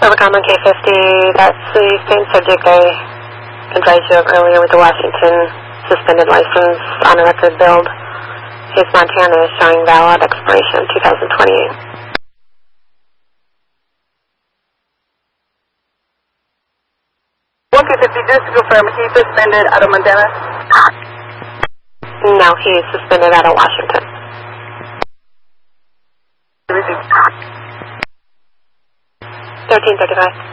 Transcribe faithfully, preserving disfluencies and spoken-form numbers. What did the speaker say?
Overcom on K fifty, that's the same subject I advised you of earlier with the Washington suspended license on a record build. His Montana is showing valid expiration two thousand twenty-eight. one K fifty, just to confirm, he's suspended out of Montana? No, he is suspended out of Washington. thirteen thirty-five.